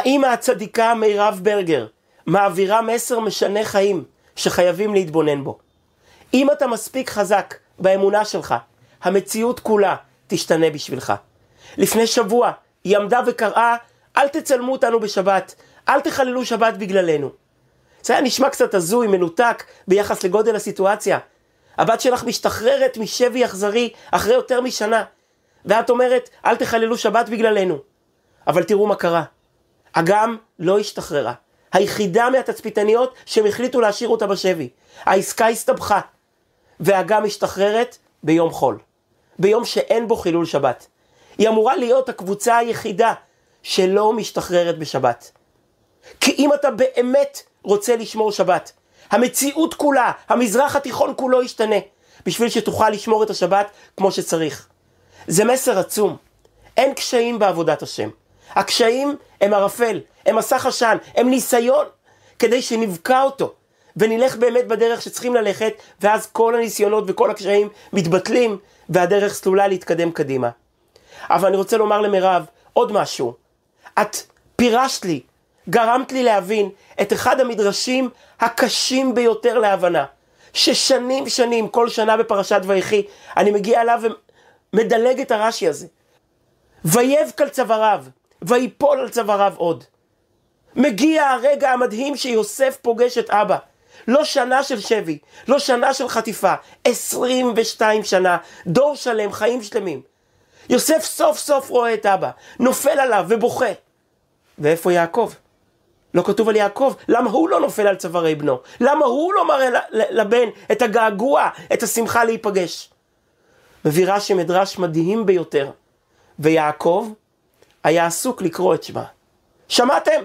האמא הצדיקה מירב ברגר מעבירה מסר משנה חיים שחייבים להתבונן בו. אם אתה מספיק חזק באמונה שלך, המציאות כולה תשתנה בשבילך. לפני שבוע היא עמדה וקראה, אל תצלמו אותנו בשבת, אל תחללו שבת בגללנו. זה היה נשמע קצת הזוי, מנותק ביחס לגודל הסיטואציה. הבת שלך משתחררת משבי אכזרי אחרי יותר משנה, ואת אומרת, אל תחללו שבת בגללנו. אבל תראו מה קרה. אגם לא השתחררה. היחידה מהתצפיתניות שהם החליטו להשאיר אותה בשבי. העסקה הסתבכה. ואגם משתחררת ביום חול. ביום שאין בו חילול שבת. היא אמורה להיות הקבוצה היחידה שלא משתחררת בשבת. כי אם אתה באמת רוצה לשמור שבת, המציאות כולה, המזרח התיכון כולו ישתנה, בשביל שתוכל לשמור את השבת כמו שצריך. זה מסר עצום. אין קשיים בעבודת השם. הקשיים הם ערפל, הם מסך עשן, הם ניסיון, כדי שנבקע אותו, ונלך באמת בדרך שצריכים ללכת, ואז כל הניסיונות וכל הקשיים מתבטלים, והדרך סלולה להתקדם קדימה. אבל אני רוצה לומר למירב עוד משהו. את פירשת לי, גרמת לי להבין את אחד המדרשים הקשים ביותר להבנה, ששנים, כל שנה בפרשת ויחי, אני מגיע אליו ומדלג את הרש"י הזה. ויבק על צוואריו, ויפול על צוואריו עוד. מגיע הרגע המדהים שיוסף פוגש את אבא. לא שנה של שבי, לא שנה של חטיפה, 22 שנה, דור שלם, חיים שלמים. יוסף סוף סוף רואה את אבא, נופל עליו ובוכה. ואיפה יעקב? לא כתוב על יעקב. למה הוא לא נופל על צווארי בנו? למה הוא לא מראה לבן את הגעגוע, את השמחה להיפגש? מביא רש"י מדרש מדהים ביותר. ויעקב היה עסוק לקרוא את שמה. שמעתם?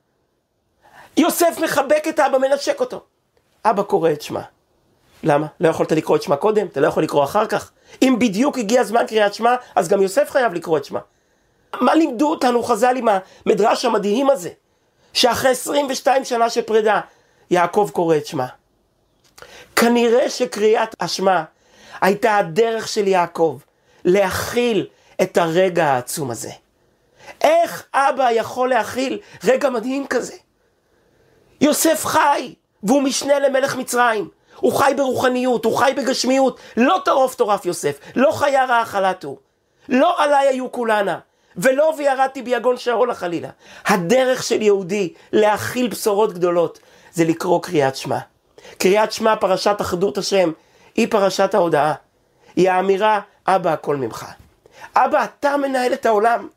יוסף מחבק את אבא, מנשק אותו. אבא קורא את שמה. למה? לא יכולת לקרוא את שמה קודם? אתה לא יכול לקרוא אחר כך? אם בדיוק הגיע זמן קריאת שמה, אז גם יוסף חייב לקרוא את שמה. מה לימדו אותנו חז"ל עם המדרש המדהים הזה? שאחרי 22 שנה של פרידה, יעקב קורא את שמה. כנראה שקריאת השמה הייתה הדרך של יעקב להכיל את הרגע העצום הזה. איך אבא יכול להכיל רגע מדהים כזה? יוסף חי, והוא משנה למלך מצרים. הוא חי ברוחניות, הוא חי בגשמיות. לא טרוף יוסף, לא חיה רעה חלתו. לא עליי היו כולנה, ולא וירדתי ביגון שאולה חלילה. הדרך של יהודי להכיל בשורות גדולות, זה לקרוא קריאת שמה. קריאת שמה, פרשת אחדות השם, היא פרשת ההודעה. היא האמירה, אבא הכל ממך. אבא, אתה מנהל את העולם.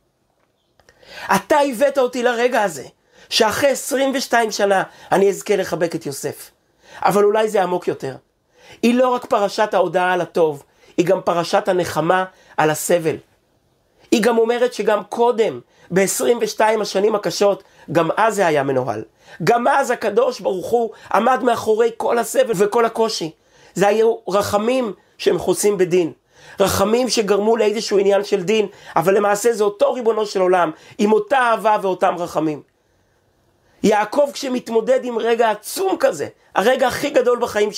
אתה הבאת אותי לרגע הזה, שאחרי 22 שנה אני אזכה לחבק את יוסף. אבל אולי זה עמוק יותר. היא לא רק פרשת ההודעה על הטוב, היא גם פרשת הנחמה על הסבל. היא גם אומרת שגם קודם, ב-22 השנים הקשות, גם אז זה היה מנוהל. גם אז הקדוש ברוך הוא עמד מאחורי כל הסבל וכל הקושי. זה היו רחמים שהם חוצים בדין. רחמים שגרמו לאיזשהו עניין של דין, אבל למעשה זה אותו ריבונו של עולם, עם אותה אהבה ואותם רחמים. יעקב כשמתמודד עם רגע עצום כזה, הרגע הכי גדול בחיים